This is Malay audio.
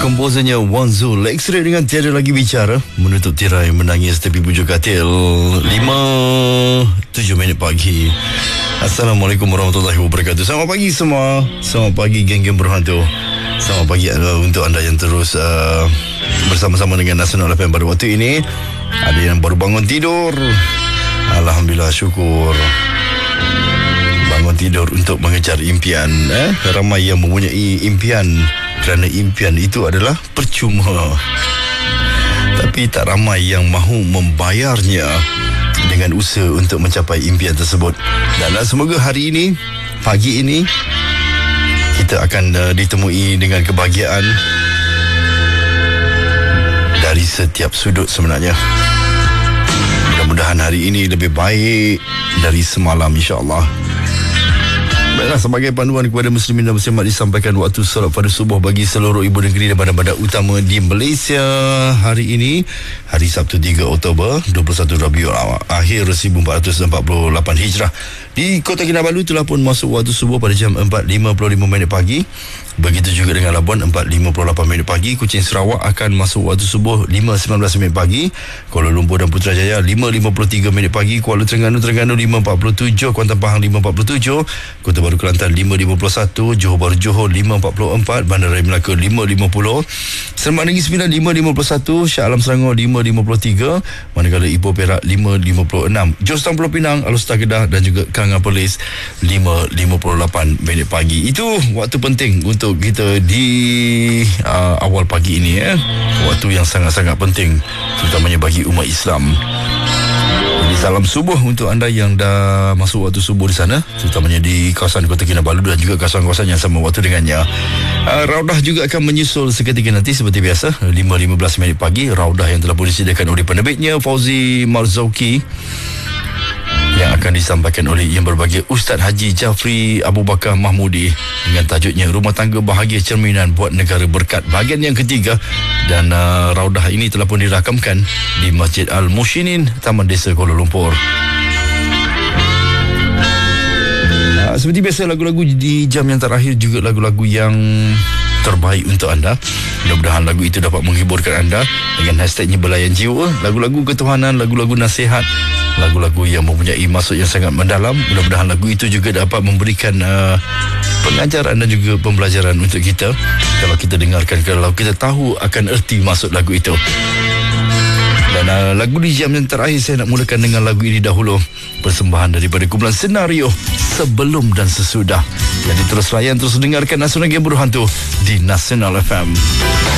komposernya Wan Zul X-Ray dengan Tiada Lagi Bicara menutup tirai Menangis Tepi Bujur Katil 5:07 pagi. Assalamualaikum warahmatullahi wabarakatuh. Selamat pagi semua. Selamat pagi geng-geng berhantu. Selamat pagi untuk anda yang terus bersama-sama dengan Nasional FM pada waktu ini. Ada yang baru bangun tidur, alhamdulillah, syukur. Bangun tidur untuk mengejar impian. Ramai yang mempunyai impian, kerana impian itu adalah percuma. Tapi tak ramai yang mahu membayarnya dengan usaha untuk mencapai impian tersebut. Dan semoga hari ini, pagi ini, kita akan ditemui dengan kebahagiaan dari setiap sudut sebenarnya. Mudah-mudahan hari ini lebih baik dari semalam, insya-Allah. Baiklah, sebagai panduan kepada muslimin dan muslimat, disampaikan waktu solat pada subuh bagi seluruh ibu negeri dan bandar-bandar utama di Malaysia hari ini, hari Sabtu 3 Oktober 21 Rabiul Akhir 1448 Hijrah. Di Kota Kinabalu telah pun masuk waktu subuh pada jam 4.55 pagi. Begitu juga dengan Labuan 4.58 pagi. Kuching Sarawak akan masuk waktu subuh 5.19 pagi. Kuala Lumpur dan Putrajaya 5.53 pagi. Kuala Terengganu 5.47. Kuantan Pahang 5.47. Kota Baru Kelantan 5.51. Johor Bahru Johor 5.44. Bandaraya Melaka 5.50. Seremban Negeri Sembilan 5.51. Shah Alam Selangor 5.53. Manakala Ipoh Perak 5.56. Jos Tan Pulau Pinang, Alor-Setar Kedah dan juga Kanga Perlis 5.58 pagi. Itu waktu penting untuk kita di awal pagi ini, waktu yang sangat-sangat penting terutamanya bagi umat Islam. Jadi salam subuh untuk anda yang dah masuk waktu subuh di sana, terutamanya di kawasan Kota Kinabalu dan juga kawasan-kawasan yang sama waktu dengannya. Raudah juga akan menyusul seketika nanti seperti biasa 5.15 pagi. Raudah yang telah pun disediakan oleh penerbitnya Fauzi Marzauki, yang akan disampaikan oleh yang berbahagia Ustaz Haji Jafri Abu Bakar Mahmudi dengan tajuknya Rumah Tangga Bahagia Cerminan Buat Negara Berkat, bahagian yang ketiga. Dan raudah ini telah pun dirakamkan di Masjid Al-Mushinin, Taman Desa Kuala Lumpur. Seperti biasa, lagu-lagu di jam yang terakhir juga lagu-lagu yang terbaik untuk anda. Mudah-mudahan lagu itu dapat menghiburkan anda dengan hashtagnya Belayan Jiwa. Lagu-lagu ketuhanan, lagu-lagu nasihat, lagu-lagu yang mempunyai maksud yang sangat mendalam. Mudah-mudahan lagu itu juga dapat memberikan pengajaran dan juga pembelajaran untuk kita. Kalau kita dengarkan, kalau kita tahu akan erti maksud lagu itu. Dan lagu di jam yang terakhir, saya nak mulakan dengan lagu ini dahulu. Persembahan daripada kumpulan Senario, Sebelum dan Sesudah. Jadi terus layan, terus dengarkan Nasional Game Berhantu di Nasional FM.